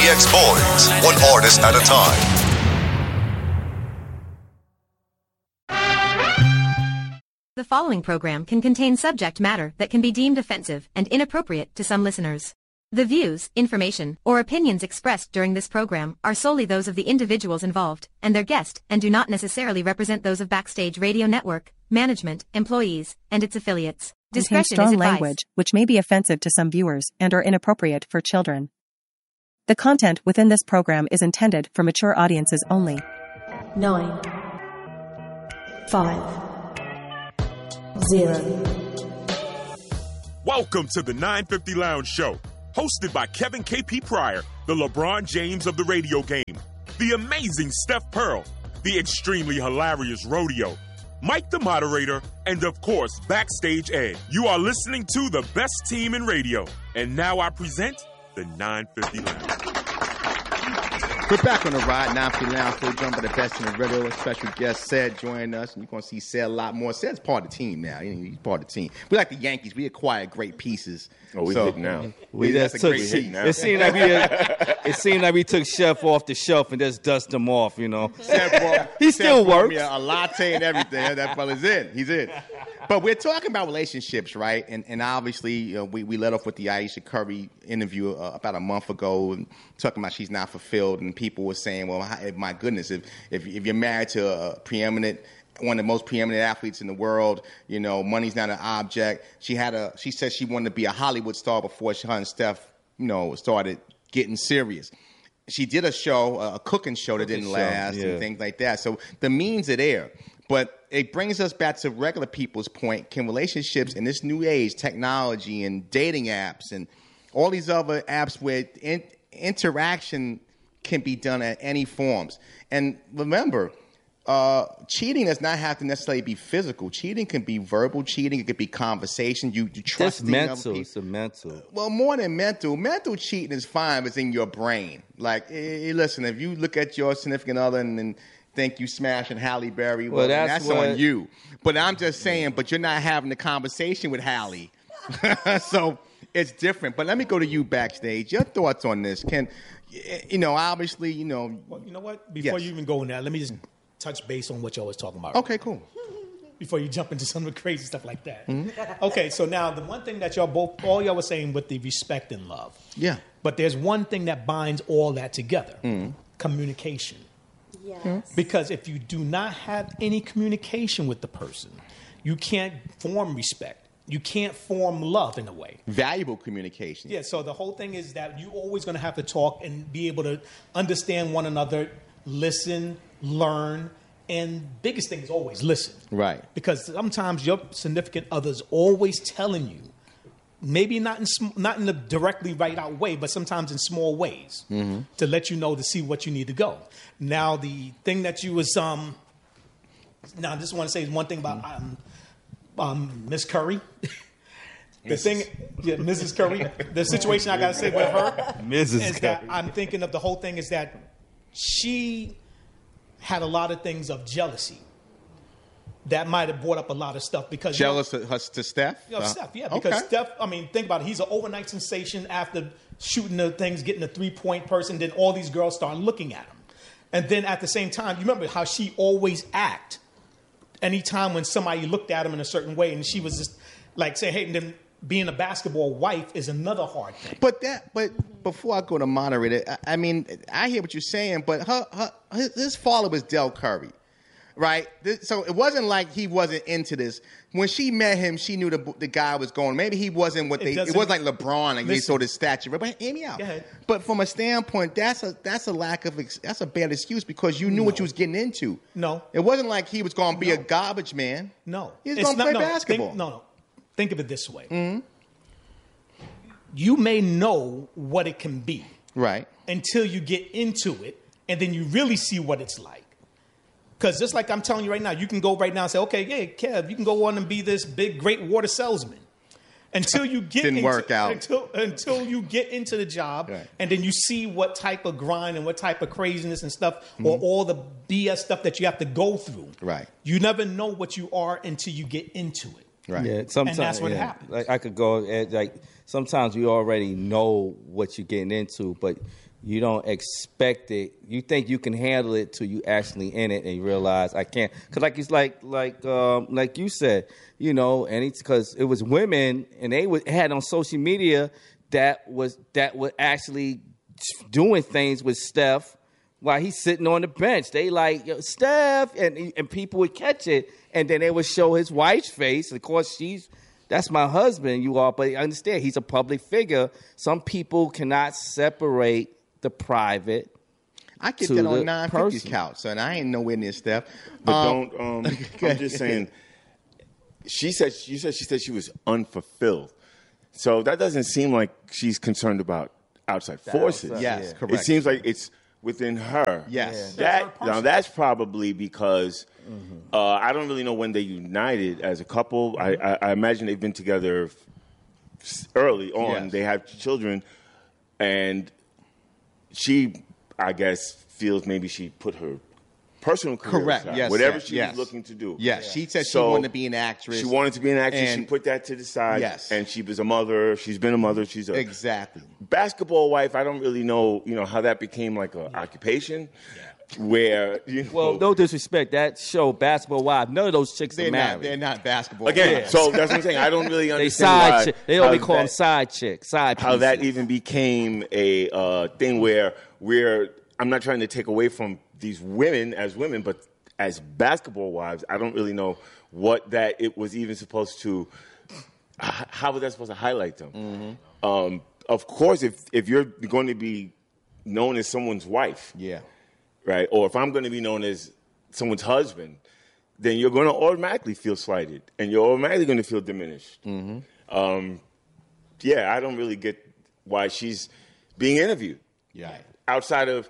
PX Boys, one artist at a time. The following program can contain subject matter that can be deemed offensive and inappropriate to some listeners. The views, information, or opinions expressed during this program are solely those of the individuals involved and their guest and do not necessarily represent those of Backstage Radio Network, management, employees, and its affiliates. Discretion Contains is strong advised. language, which may be offensive to some viewers and are inappropriate for children. The content within this program is intended for mature audiences only. 9, 5, 0. Welcome to the 950 Lounge Show, hosted by Kevin KP Pryor, the LeBron James of the radio game, the amazing Steph Pearl, the extremely hilarious Rodeo, Mike the moderator, and of course, Backstage Ed. You are listening to the best team in radio. And now I present the 950 Lounge. We're back on the ride, 950 Lounge, still joined by the best in the radio. A special guest, Ced, joining us, and you're going to see Ced a lot more. Ced's part of the team now. He's part of the team. We like the Yankees. We acquire great pieces. Oh, we hit now. That's a great hit now. It seemed like we took Chef off the shelf and just dust him off, you know. He still works. A latte and everything. That fella's in. He's in. But we're talking about relationships, right? And obviously, we let off with the Ayesha Curry interview about a month ago, and talking about she's not fulfilled, and people were saying, well, my goodness, if you're married to a one of the most preeminent athletes in the world, money's not an object. She said she wanted to be a Hollywood star before her and Steph, started getting serious. She did a show, a cooking show that didn't last, and things like that. So the means are there. But it brings us back to regular people's point. Can relationships in this new age, technology and dating apps and all these other apps where interaction can be done at any forms? And remember, cheating does not have to necessarily be physical. Cheating can be verbal cheating. It could be conversation. You trust mental. It's a mental. Well, more than mental. Mental cheating is fine if it's in your brain. Like, listen, if you look at your significant other and think you smashing Halle Berry, well that's on you. But I'm just saying, but you're not having the conversation with Halle. So it's different. But let me go to you, Backstage. Your thoughts on this. Obviously, Well, you know what? Before you even go in there, let me just touch base on what y'all was talking about. Okay, cool. Before you jump into some of the crazy stuff like that. Mm-hmm. Okay, so now the one thing that all y'all were saying with the respect and love. Yeah. But there's one thing that binds all that together. Communication. Yes. Because if you do not have any communication with the person, you can't form respect. You can't form love in a way. Valuable communication. Yeah, so the whole thing is that you're always going to have to talk and be able to understand one another, listen, learn, and biggest thing is always listen. Right. Because sometimes your significant other's always telling you, maybe not in the directly right out way, but sometimes in small ways to let you know to see what you need to go. Now, the thing that you was now I just want to say one thing about Miss Curry. Mrs. Curry. The situation I got to say with her is that I'm thinking of the whole thing is that she had a lot of things of jealousy. That might have brought up a lot of stuff because jealous to Steph. Steph, yeah, because Steph. I mean, think about it. He's an overnight sensation after shooting the things, getting a 3-point person. Then all these girls start looking at him, and then at the same time, you remember how she always act. Anytime when somebody looked at him in a certain way, and she was just like saying, "Hey," and then being a basketball wife is another hard thing. But before I go to moderator, I mean, I hear what you're saying, but his father was Del Curry. Right? So it wasn't like he wasn't into this. When she met him, she knew the guy was going. Maybe he wasn't it was like LeBron, like they saw his stature. But hear me out. Go ahead. But from a standpoint, that's a bad excuse because you knew what you was getting into. No. It wasn't like he was going to be a garbage man. No. He was going to play basketball. No. Think of it this way. You may know what it can be. Right. Until you get into it, and then you really see what it's like. Because just like I'm telling you right now, you can go right now and say, okay, yeah, Kev, you can go on and be this big, great water salesman. Until you get until you get into the job, right. And then you see what type of grind and what type of craziness and stuff, or all the BS stuff that you have to go through. Right. You never know what you are until you get into it. Right. Yeah, sometimes, and that's what happens. Like I could go sometimes you already know what you're getting into, but you don't expect it. You think you can handle it till you actually in it, and you realize I can't. Because like you said, you know, and it's because it was women, and they had on social media that was actually doing things with Steph while he's sitting on the bench. They like, yo, Steph, and people would catch it, and then they would show his wife's face. Of course, that's my husband, you all, but I understand he's a public figure. Some people cannot separate the private. I get that on 950's couch, son. I ain't nowhere near Steph. But I'm just saying. She said she was unfulfilled, so that doesn't seem like she's concerned about outside forces. Yes, correct. It seems like it's within her. Yes, that's probably because I don't really know when they united as a couple. I imagine they've been together early on. Yes. They have children, and she, I guess, feels maybe she put her personal career aside, yes, whatever she was looking to do. Yes, she said she wanted to be an actress. She wanted to be an actress. She put that to the side. Yes. And she was a mother. She's been a mother. She's a exactly basketball wife. I don't really know, how that became like an occupation. Where well, no disrespect, that show Basketball Wives, none of those chicks are married. They're not basketball. Again, wives. so that's what I'm saying. I don't really understand they only call them side chicks, side pieces. How that even became a thing where I'm not trying to take away from these women as women, but as basketball wives, I don't really know what that it was even supposed to. How was that supposed to highlight them? Mm-hmm. Of course, if you're going to be known as someone's wife, right, or if I'm going to be known as someone's husband, then you're going to automatically feel slighted, and you're automatically going to feel diminished. Mm-hmm. I don't really get why she's being interviewed. Yeah, outside of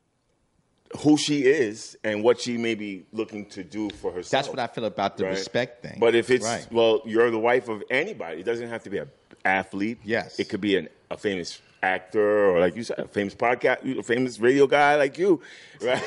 who she is and what she may be looking to do for herself. That's what I feel about the respect thing. But if it's, well, you're the wife of anybody. It doesn't have to be an athlete. Yes. It could be a famous actor or, like you said, a famous podcast, a famous radio guy like you, right?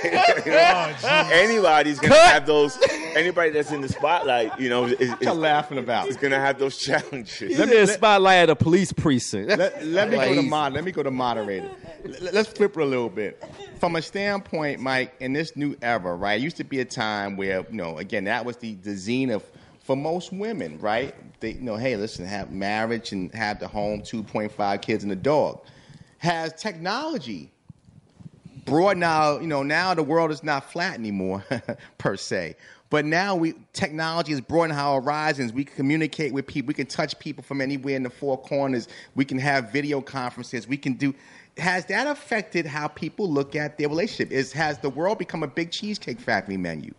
Anybody's going to have those, anybody that's in the spotlight, is laughing about. Is going to have those challenges. He's in the spotlight at a police precinct. Let me go to moderator. Let's flip it a little bit. From a standpoint, Mike, in this new era, right, it used to be a time where, again, that was the zenith for most women, right? They, hey, listen, have marriage and have the home, 2.5 kids and a dog. Has technology brought now the world is not flat anymore, per se. But now technology has broadened our horizons. We can communicate with people. We can touch people from anywhere in the four corners. We can have video conferences. We can do. Has that affected how people look at their relationship? Has the world become a big Cheesecake Factory menu?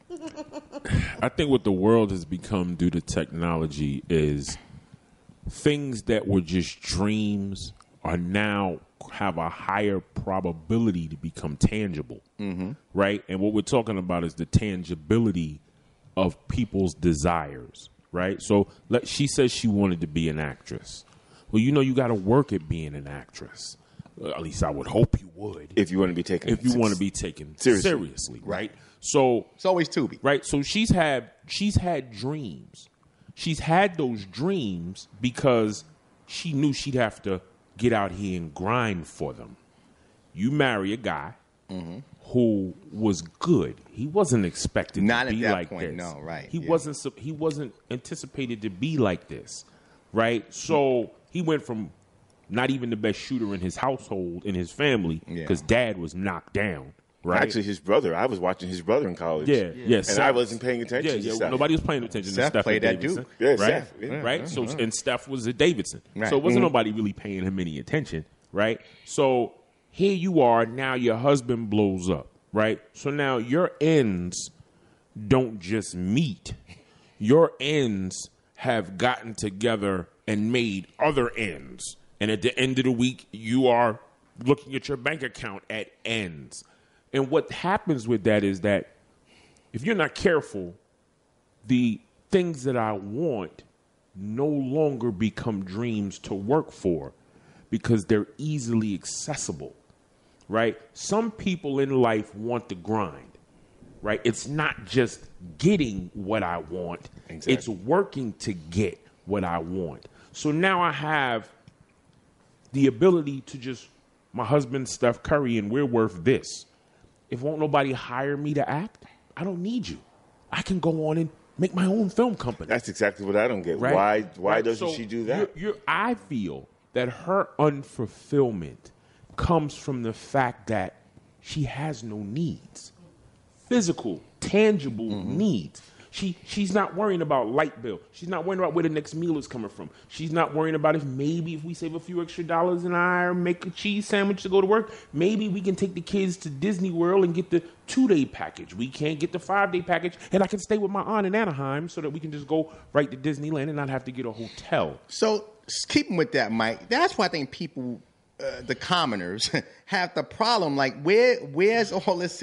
I think what the world has become due to technology is things that were just dreams are now have a higher probability to become tangible, right? And what we're talking about is the tangibility of people's desires, right? So she says she wanted to be an actress. Well, you got to work at being an actress. At least I would hope you would. If you want to be taken seriously, right? So it's always Tubi, right? So she's had dreams. She's had those dreams because she knew she'd have to get out here and grind for them. You marry a guy who was good. He wasn't expected to be like this. No, right? He wasn't anticipated to be like this, right? So he went from not even the best shooter in his household, in his family, because dad was knocked down. Right? Actually, his brother. I was watching his brother in college. Yes, and I wasn't paying attention. to Steph. Nobody was paying attention to Steph played that Davidson, Duke. right? Steph, right. So and Steph was at Davidson, right. So it wasn't nobody really paying him any attention, right? So here you are now. Your husband blows up, right? So now your ends don't just meet. Your ends have gotten together and made other ends. And at the end of the week, you are looking at your bank account at ends. And what happens with that is that if you're not careful, the things that I want no longer become dreams to work for because they're easily accessible, right? Some people in life want the grind, right? It's not just getting what I want. Exactly. It's working to get what I want. So now I have the ability to just my husband's Steph Curry and we're worth this. If won't nobody hire me to act, I don't need you. I can go on and make my own film company. That's exactly what I don't get. Right? Why doesn't she do that? I feel that her unfulfillment comes from the fact that she has no needs. Physical, tangible needs. She's not worrying about light bill. She's not worrying about where the next meal is coming from. She's not worrying about if we save a few extra dollars and I make a cheese sandwich to go to work, maybe we can take the kids to Disney World and get the 2-day package. We can't get the 5-day package, and I can stay with my aunt in Anaheim so that we can just go right to Disneyland and not have to get a hotel. So keeping with that, Mike, that's why I think people, the commoners, have the problem. Like, where's all this